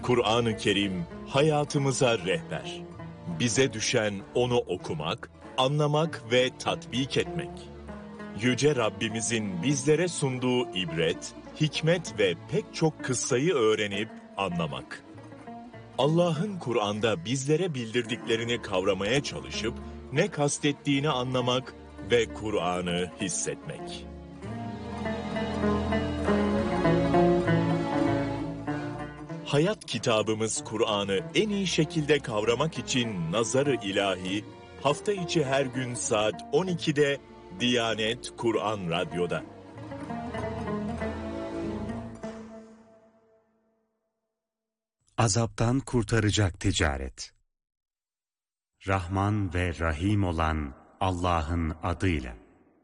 Kur'an-ı Kerim hayatımıza rehber. Bize düşen onu okumak, anlamak ve tatbik etmek. Yüce Rabbimizin bizlere sunduğu ibret, hikmet ve pek çok kıssayı öğrenip anlamak. Allah'ın Kur'an'da bizlere bildirdiklerini kavramaya çalışıp ne kastettiğini anlamak ve Kur'an'ı hissetmek. Hayat kitabımız Kur'an'ı en iyi şekilde kavramak için Nazar-ı İlahi, hafta içi her gün saat 12'de Diyanet Kur'an Radyo'da. Azaptan kurtaracak ticaret. Rahman ve Rahim olan Allah'ın adıyla.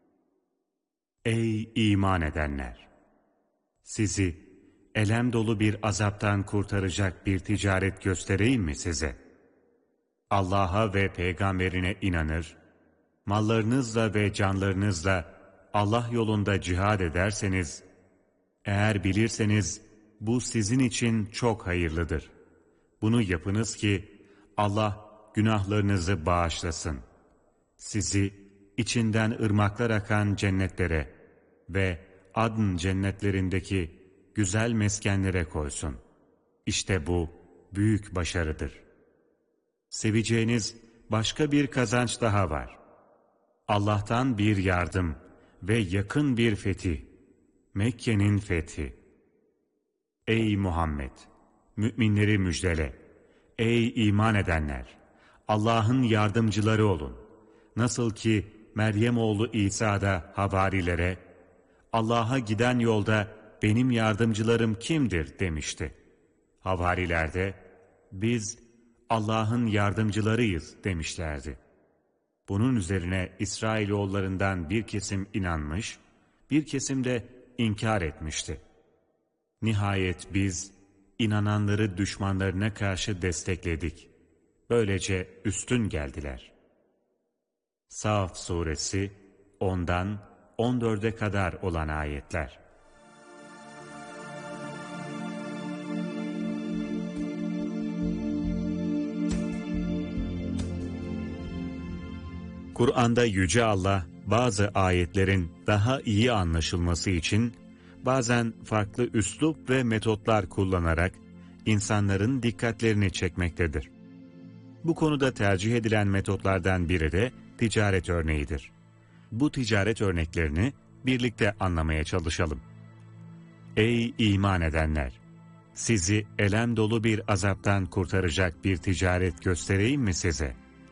Ey iman edenler! Sizi elem dolu bir azaptan kurtaracak bir ticaret göstereyim mi size? Allah'a ve peygamberine inanır, mallarınızla ve canlarınızla Allah yolunda cihad ederseniz, eğer bilirseniz bu sizin için çok hayırlıdır. Bunu yapınız ki Allah günahlarınızı bağışlasın. Sizi içinden ırmaklar akan cennetlere ve Adn cennetlerindeki güzel meskenlere koysun. İşte bu büyük başarıdır. Seveceğiniz başka bir kazanç daha var. Allah'tan bir yardım ve yakın bir fetih. Mekke'nin fethi. Ey Muhammed! Müminleri müjdele. Ey iman edenler! Allah'ın yardımcıları olun. Nasıl ki Meryem oğlu İsa da havarilere, Allah'a giden yolda benim yardımcılarım kimdir demişti. Havariler de, biz Allah'ın yardımcılarıyız demişlerdi. Bunun üzerine İsrailoğullarından bir kesim inanmış, bir kesim de inkar etmişti. Nihayet biz inananları düşmanlarına karşı destekledik. Böylece üstün geldiler. Saf suresi 10'dan 14'e kadar olan ayetler. Kur'an'da Yüce Allah bazı ayetlerin daha iyi anlaşılması için bazen farklı üslup ve metotlar kullanarak insanların dikkatlerini çekmektedir. Bu konuda tercih edilen metotlardan biri de ticaret örneğidir. Bu ticaret örneklerini birlikte anlamaya çalışalım. Ey iman edenler! Sizi elem dolu bir azaptan kurtaracak bir ticaret göstereyim mi size?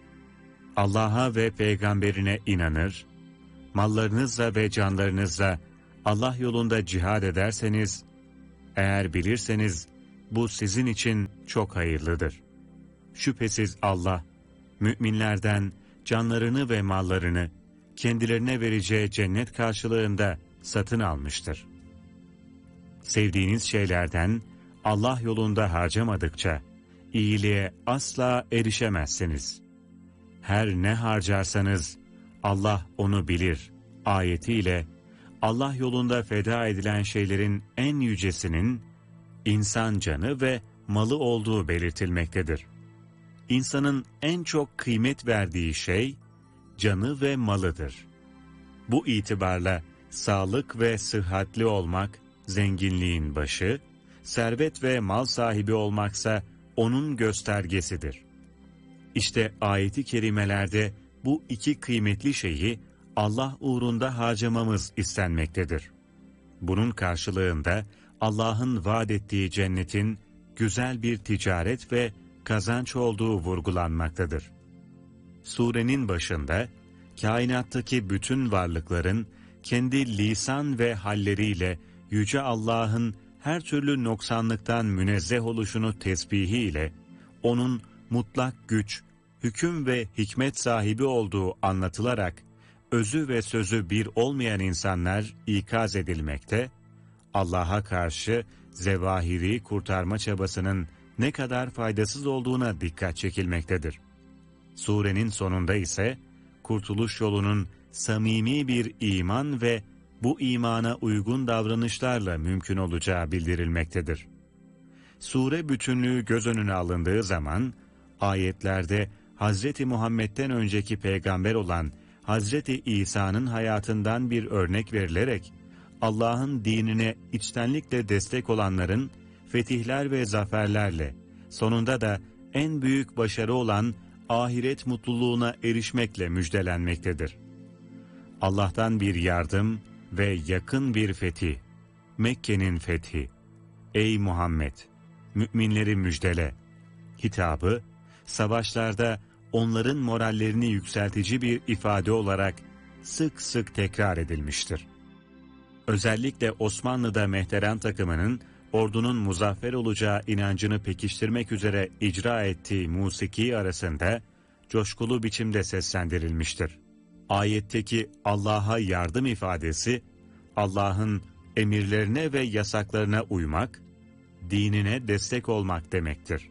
Allah'a ve peygamberine inanır, mallarınızla ve canlarınızla Allah yolunda cihad ederseniz, eğer bilirseniz bu sizin için çok hayırlıdır. Şüphesiz Allah, müminlerden canlarını ve mallarını kendilerine vereceği cennet karşılığında satın almıştır. Sevdiğiniz şeylerden Allah yolunda harcamadıkça iyiliğe asla erişemezsiniz. Her ne harcarsanız Allah onu bilir ayetiyle Allah yolunda feda edilen şeylerin en yücesinin insan canı ve malı olduğu belirtilmektedir. İnsanın en çok kıymet verdiği şey canı ve malıdır. Bu itibarla sağlık ve sıhhatli olmak zenginliğin başı, servet ve mal sahibi olmaksa onun göstergesidir. İşte ayeti kerimelerde bu iki kıymetli şeyi Allah uğrunda harcamamız istenmektedir. Bunun karşılığında Allah'ın vaat ettiği cennetin güzel bir ticaret ve kazanç olduğu vurgulanmaktadır. Surenin başında kainattaki bütün varlıkların kendi lisan ve halleriyle Yüce Allah'ın her türlü noksanlıktan münezzeh oluşunu tesbihiyle onun mutlak güç, hüküm ve hikmet sahibi olduğu anlatılarak özü ve sözü bir olmayan insanlar ikaz edilmekte, Allah'a karşı zevahiri kurtarma çabasının ne kadar faydasız olduğuna dikkat çekilmektedir. Surenin sonunda ise kurtuluş yolunun samimi bir iman ve bu imana uygun davranışlarla mümkün olacağı bildirilmektedir. Sure bütünlüğü göz önüne alındığı zaman, ayetlerde Hazreti Muhammed'den önceki peygamber olan Hazreti İsa'nın hayatından bir örnek verilerek, Allah'ın dinine içtenlikle destek olanların fetihler ve zaferlerle, sonunda da en büyük başarı olan ahiret mutluluğuna erişmekle müjdelenmektedir. Allah'tan bir yardım ve yakın bir fetih, Mekke'nin fethi. Ey Muhammed! Müminleri müjdele. Hitabı, savaşlarda onların morallerini yükseltici bir ifade olarak sık sık tekrar edilmiştir. Özellikle Osmanlı'da Mehteran takımının ordunun muzaffer olacağı inancını pekiştirmek üzere icra ettiği musiki arasında coşkulu biçimde seslendirilmiştir. Ayetteki Allah'a yardım ifadesi, Allah'ın emirlerine ve yasaklarına uymak, dinine destek olmak demektir.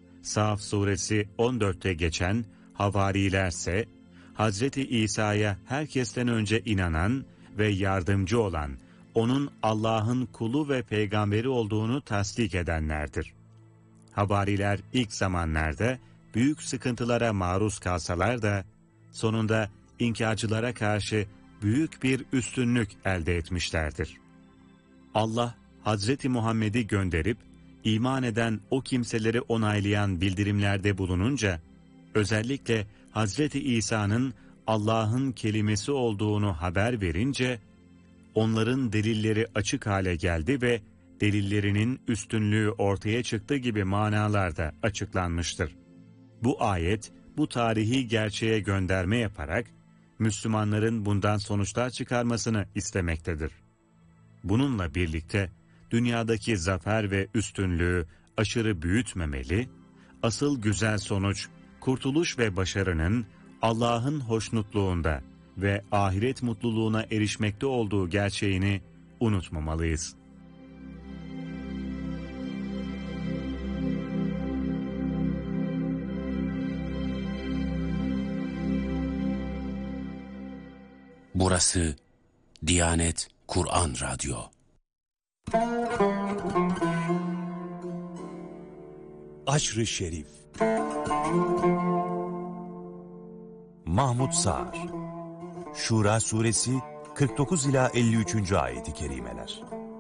Saf suresi 14'te geçen havarilerse, Hazreti İsa'ya herkesten önce inanan ve yardımcı olan, onun Allah'ın kulu ve peygamberi olduğunu tasdik edenlerdir. Havariler ilk zamanlarda büyük sıkıntılara maruz kalsalar da, sonunda inkarcılara karşı büyük bir üstünlük elde etmişlerdir. Allah, Hazreti Muhammed'i gönderip, iman eden o kimseleri onaylayan bildirimlerde bulununca, özellikle Hazreti İsa'nın Allah'ın kelimesi olduğunu haber verince, onların delilleri açık hale geldi ve delillerinin üstünlüğü ortaya çıktı gibi manalarda açıklanmıştır. Bu ayet, bu tarihi gerçeğe gönderme yaparak, Müslümanların bundan sonuçlar çıkarmasını istemektedir. Bununla birlikte, dünyadaki zafer ve üstünlüğü aşırı büyütmemeli, asıl güzel sonuç, kurtuluş ve başarının Allah'ın hoşnutluğunda ve ahiret mutluluğuna erişmekte olduğu gerçeğini unutmamalıyız. Burası Diyanet Kur'an Radyo. Aşr-ı Şerif. Mahmud Sağır. Şura suresi 49 ila 53. ayeti kerimeler.